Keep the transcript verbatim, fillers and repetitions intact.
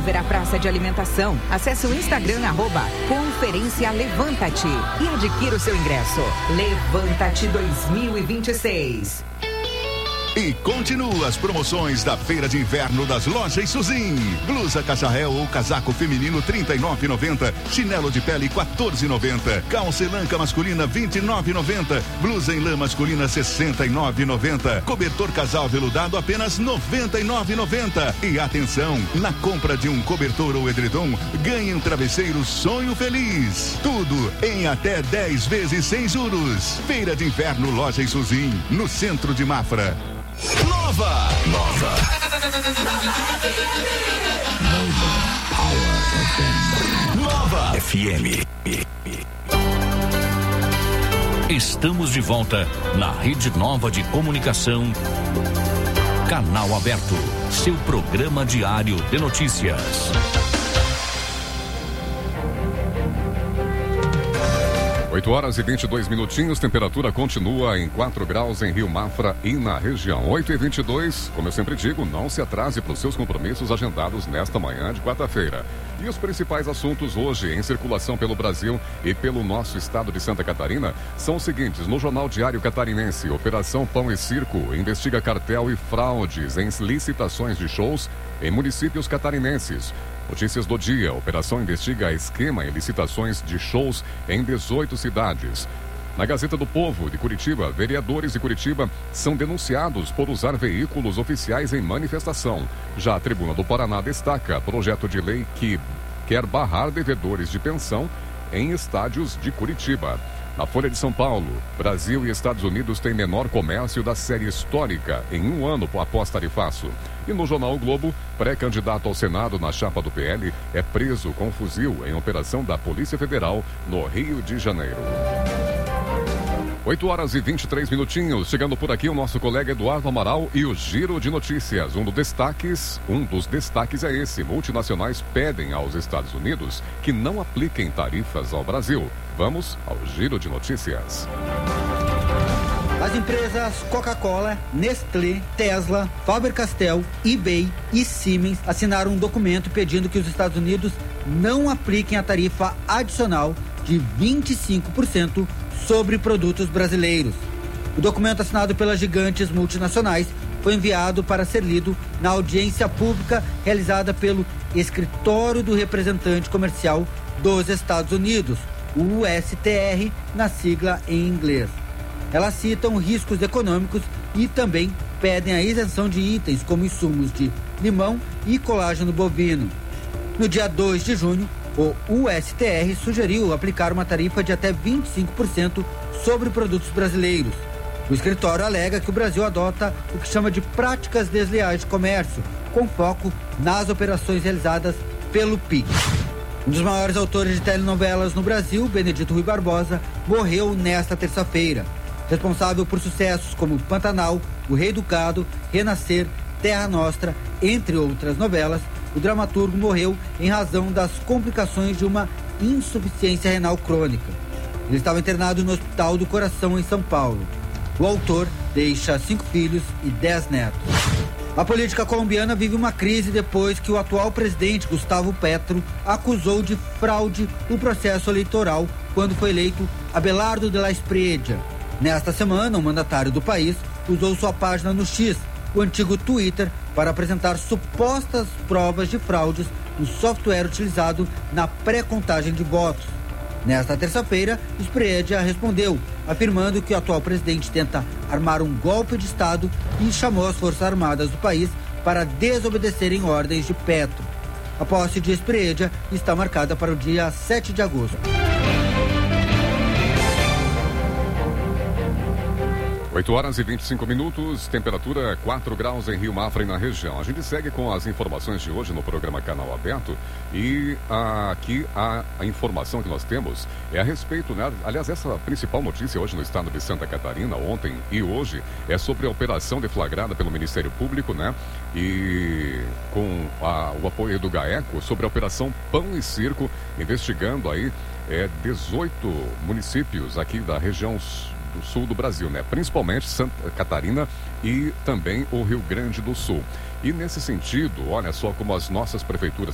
haverá praça de alimentação. Acesse o Instagram, arroba Conferência Levanta-te e adquira o seu ingresso. Levanta-te dois mil e vinte e seis. E continua as promoções da Feira de Inverno das Lojas Suzin. Blusa cacharel ou casaco feminino trinta e nove reais e noventa centavos. Chinelo de pele quatorze reais e noventa centavos. Calça elanca masculina vinte e nove reais e noventa centavos. Blusa em lã masculina sessenta e nove reais e noventa centavos. Cobertor casal veludado apenas noventa e nove reais e noventa centavos. E atenção, na compra de um cobertor ou edredom, ganhe um travesseiro Sonho Feliz. Tudo em até dez vezes sem juros. Feira de Inverno Lojas Suzin, no centro de Mafra. Nova! Nova! Nova F M. Estamos de volta na Rede Nova de Comunicação. Canal Aberto, seu programa diário de notícias. oito horas e vinte e dois minutinhos, temperatura continua em quatro graus em Rio Mafra e na região. oito e vinte e dois, como eu sempre digo, não se atrase para os seus compromissos agendados nesta manhã de quarta-feira. E os principais assuntos hoje em circulação pelo Brasil e pelo nosso estado de Santa Catarina são os seguintes. No Jornal Diário Catarinense, Operação Pão e Circo investiga cartel e fraudes em licitações de shows em municípios catarinenses. Notícias do dia. Operação investiga esquema em licitações de shows em dezoito cidades. Na Gazeta do Povo de Curitiba, vereadores de Curitiba são denunciados por usar veículos oficiais em manifestação. Já a Tribuna do Paraná destaca projeto de lei que quer barrar devedores de pensão em estádios de Curitiba. Na Folha de São Paulo, Brasil e Estados Unidos têm menor comércio da série histórica em um ano após tarifaço. E no Jornal o Globo, pré-candidato ao Senado na chapa do P L é preso com fuzil em operação da Polícia Federal no Rio de Janeiro. oito horas e vinte e três minutinhos, chegando por aqui o nosso colega Eduardo Amaral e o Giro de Notícias. Um dos destaques, um dos destaques é esse: multinacionais pedem aos Estados Unidos que não apliquem tarifas ao Brasil. Vamos ao Giro de Notícias. As empresas Coca-Cola, Nestlé, Tesla, Faber-Castell, eBay e Siemens assinaram um documento pedindo que os Estados Unidos não apliquem a tarifa adicional de vinte e cinco por cento sobre produtos brasileiros. O documento assinado pelas gigantes multinacionais foi enviado para ser lido na audiência pública realizada pelo Escritório do Representante Comercial dos Estados Unidos, o U S T R, na sigla em inglês. Elas citam riscos econômicos e também pedem a isenção de itens como insumos de limão e colágeno bovino. No dia dois de junho, o U S T R sugeriu aplicar uma tarifa de até vinte e cinco por cento sobre produtos brasileiros. O escritório alega que o Brasil adota o que chama de práticas desleais de comércio, com foco nas operações realizadas pelo P I C. Um dos maiores autores de telenovelas no Brasil, Benedito Rui Barbosa, morreu nesta terça-feira. Responsável por sucessos como Pantanal, O Rei do Gado, Renascer, Terra Nostra, entre outras novelas, o dramaturgo morreu em razão das complicações de uma insuficiência renal crônica. Ele estava internado no Hospital do Coração, em São Paulo. O autor deixa cinco filhos e dez netos. A política colombiana vive uma crise depois que o atual presidente, Gustavo Petro, acusou de fraude o processo eleitoral quando foi eleito Abelardo de la Espriella. Nesta semana, o mandatário do país usou sua página no X, o antigo Twitter, para apresentar supostas provas de fraudes no software utilizado na pré-contagem de votos. Nesta terça-feira, Espriella respondeu, afirmando que o atual presidente tenta armar um golpe de Estado e chamou as Forças Armadas do país para desobedecerem ordens de Petro. A posse de Espriella está marcada para o dia sete de agosto. oito horas e vinte e cinco minutos, temperatura quatro graus em Rio Mafra e na região. A gente segue com as informações de hoje no programa Canal Aberto e ah, aqui a, a informação que nós temos é a respeito, né? Aliás, essa principal notícia hoje no estado de Santa Catarina, ontem e hoje, é sobre a operação deflagrada pelo Ministério Público, né? E com a, o apoio do GAECO sobre a operação Pão e Circo, investigando aí é, dezoito municípios aqui da região do sul do Brasil, né? Principalmente Santa Catarina e também o Rio Grande do Sul. E nesse sentido, olha só como as nossas prefeituras